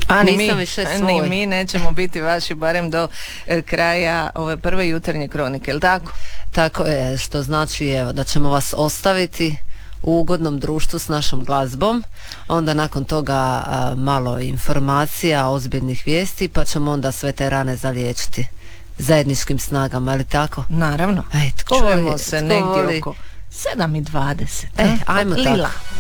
A ni mi nećemo biti vaši barem do kraja ove prve jutarnje kronike, jel tako? Tako je, što znači evo, da ćemo vas ostaviti u ugodnom društvu s našom glazbom, onda nakon toga malo informacija, ozbiljnih vijesti, pa ćemo onda sve te rane zaliječiti zajedničkim snagama, ali tako? Naravno. Čujemo se negdje oko 7:20. Ajmo Lila. tako.